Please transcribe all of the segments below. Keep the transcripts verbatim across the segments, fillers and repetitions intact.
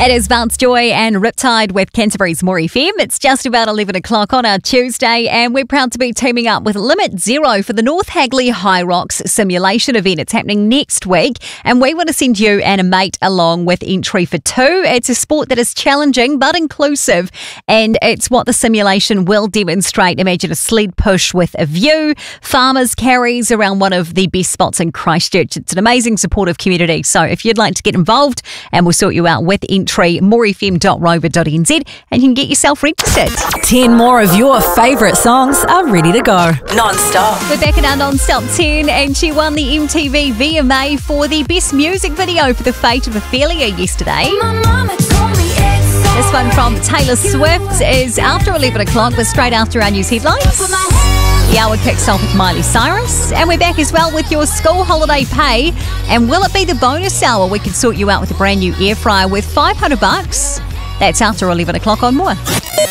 It is Vance Joy and Riptide with Canterbury's More F M. It's just about eleven o'clock on our Tuesday, and we're proud to be teaming up with Limit Zero for the North Hagley High Rocks simulation event. It's happening next week, and we want to send you and a mate along with entry for two. It's a sport that is challenging but inclusive, and it's what the simulation will demonstrate. Imagine a sled push with a view, farmers carries around one of the best spots in Christchurch. It's an amazing supportive community, so if you'd like to get involved, and we'll sort you out with entry, more f m dot rover dot n z, and you can get yourself registered. Ten more of your favourite songs are ready to go. Non-stop. We're back in our non-stop ten, and she won the M T V V M A for the best music video for The Fate of Ophelia yesterday. This one from Taylor Swift is after eleven o'clock, but straight after our news headlines. The hour kicks off with Miley Cyrus, and we're back as well with your school holiday pay. And will it be the bonus hour? We can sort you out with a brand new air fryer with five hundred bucks. That's after eleven o'clock on More.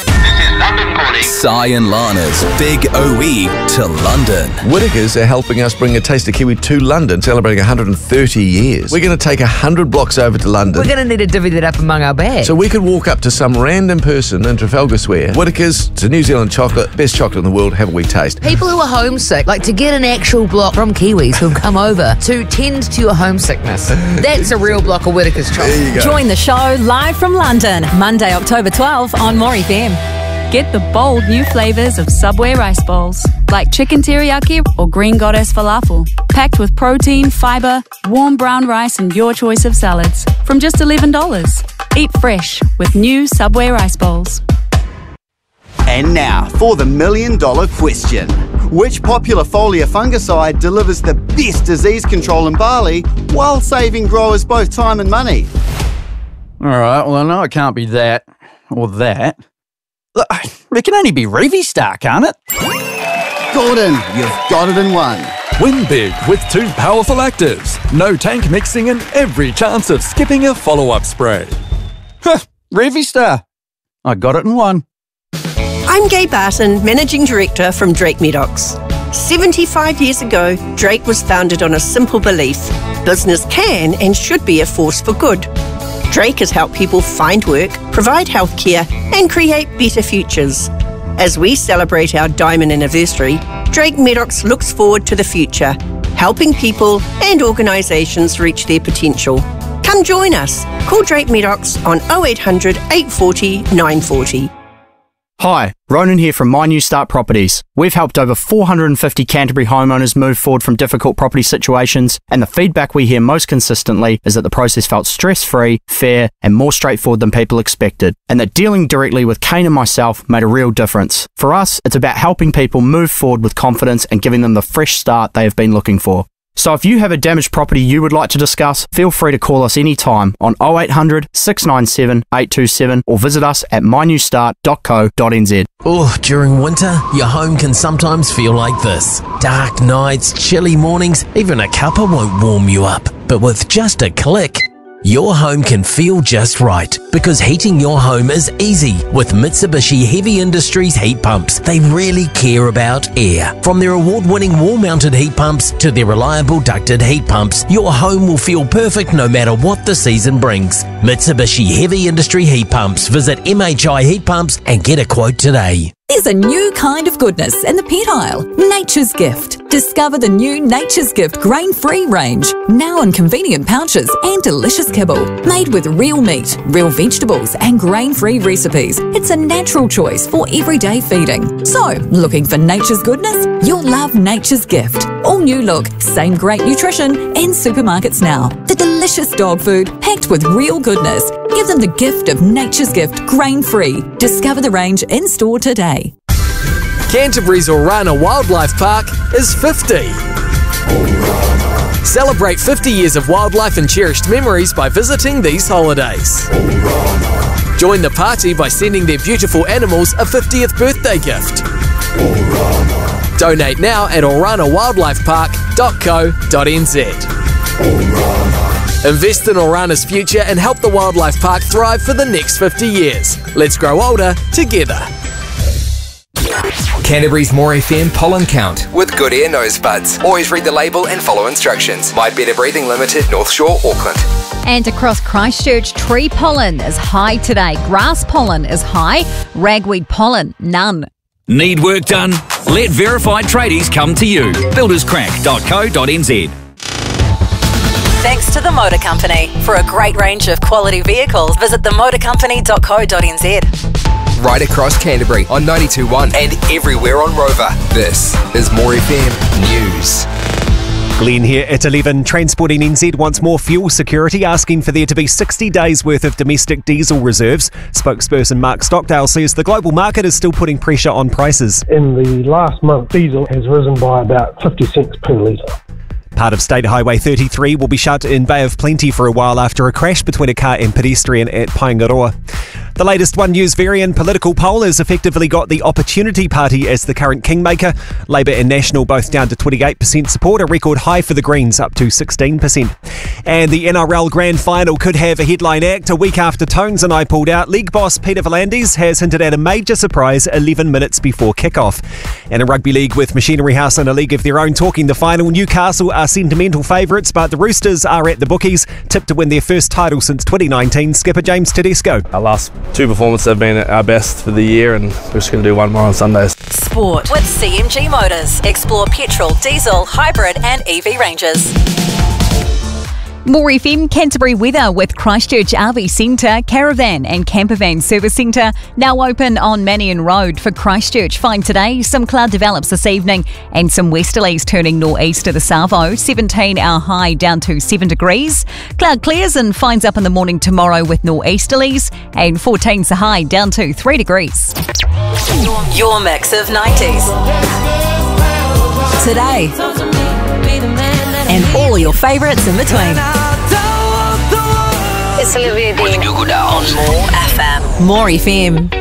Si and Lana's Big O E to London. Whitakers are helping us bring a Taste of Kiwi to London, celebrating one hundred thirty years. We're going to take one hundred blocks over to London. We're going to need to divvy that up among our bags. So we could walk up to some random person in Trafalgar Square. Whitakers, it's a New Zealand chocolate, best chocolate in the world, have a wee taste. People who are homesick, like to get an actual block from Kiwis who've come over to tend to your homesickness. That's a real block of Whitakers chocolate. There you go. Join the show live from London, Monday, October twelfth on More F M. Get the bold new flavours of Subway rice bowls, like chicken teriyaki or green goddess falafel, packed with protein, fibre, warm brown rice and your choice of salads, from just eleven dollars. Eat fresh with new Subway rice bowls. And now for the million dollar question. Which popular foliar fungicide delivers the best disease control in barley while saving growers both time and money? Alright, well I know it can't be that or that. Look, it can only be Revistar, can't it? Gordon, you've got it in one. Win big with two powerful actives. No tank mixing and every chance of skipping a follow-up spray. Huh, Revistar. I got it in one. I'm Gay Barton, Managing Director from Drake Medox. seventy-five years ago, Drake was founded on a simple belief: business can and should be a force for good. Drake has helped people find work, provide healthcare, and create better futures. As we celebrate our diamond anniversary, Drake Medox looks forward to the future, helping people and organisations reach their potential. Come join us. Call Drake Medox on oh eight hundred, eight four oh, nine four oh. Hi, Ronan here from My New Start Properties. We've helped over four hundred fifty Canterbury homeowners move forward from difficult property situations, and the feedback we hear most consistently is that the process felt stress-free, fair, and more straightforward than people expected, and that dealing directly with Kane and myself made a real difference. For us, it's about helping people move forward with confidence and giving them the fresh start they have been looking for. So if you have a damaged property you would like to discuss, feel free to call us anytime on oh eight hundred, six nine seven, eight two seven or visit us at my new start dot co dot n z. Oh, during winter, your home can sometimes feel like this. Dark nights, chilly mornings, even a cuppa won't warm you up. But with just a click, your home can feel just right, because heating your home is easy with Mitsubishi Heavy Industries heat pumps. They really care about air. From their award-winning wall-mounted heat pumps to their reliable ducted heat pumps, your home will feel perfect no matter what the season brings. Mitsubishi Heavy Industry Heat Pumps. Visit M H I Heat Pumps and get a quote today. There's a new kind of goodness in the pet aisle, Nature's Gift. Discover the new Nature's Gift grain-free range, now in convenient pouches and delicious kibble. Made with real meat, real vegetables and grain-free recipes, it's a natural choice for everyday feeding. So, looking for nature's goodness? You'll love Nature's Gift. All new look, same great nutrition in supermarkets now. The delicious dog food packed with real goodness. Give them the gift of Nature's Gift grain-free. Discover the range in-store today. Canterbury's Orana Wildlife Park is fifty. Celebrate fifty years of wildlife and cherished memories by visiting these holidays. Join the party by sending their beautiful animals a fiftieth birthday gift. Donate now at orana wildlife park dot co dot n z. Invest in Orana's future and help the wildlife park thrive for the next fifty years. Let's grow older together. Canterbury's More F M pollen count with Good Air Nose Buds. Always read the label and follow instructions. My Better Breathing Limited, North Shore, Auckland. And across Christchurch, tree pollen is high today. Grass pollen is high. Ragweed pollen, none. Need work done? Let verified tradies come to you. builders crack dot co dot n z. Thanks to the Motor Company. For a great range of quality vehicles, visit the motor company dot co dot n z. Right across Canterbury on ninety-two point one and everywhere on Rover. This is More F M News. Glenn here at eleven. Transporting N Z wants more fuel security, asking for there to be sixty days worth of domestic diesel reserves. Spokesperson Mark Stockdale says the global market is still putting pressure on prices. In the last month, diesel has risen by about fifty cents per litre. Part of State Highway thirty-three will be shut in Bay of Plenty for a while after a crash between a car and pedestrian at Paengaroa. The latest One News Varian political poll has effectively got the Opportunity Party as the current kingmaker. Labour and National both down to twenty-eight percent support, a record high for the Greens, up to sixteen percent. And the N R L Grand Final could have a headline act. A week after Tones and I pulled out, league boss Peter V'landys has hinted at a major surprise eleven minutes before kick-off. And in Rugby League, with Machinery House in a league of their own talking the final, Newcastle are sentimental favourites, but the Roosters are at the bookies, tipped to win their first title since twenty nineteen. Skipper James Tedesco. Our last two performances have been our best for the year, and we're just going to do one more on Sundays. Sport with C M G Motors. Explore petrol, diesel, hybrid and E V ranges. More F M Canterbury weather with Christchurch R V Centre, Caravan and Campervan Service Centre now open on Mannion Road for Christchurch. Fine today, some cloud develops this evening and some westerlies turning nor'east to the Savo. seventeen our high down to seven degrees. Cloud clears and finds up in the morning tomorrow with nor'easterlies, and fourteen's the high down to three degrees. Your, your mix of nineties. Today. And all your favourites in between. It's Olivia Dean on More F M. More F M.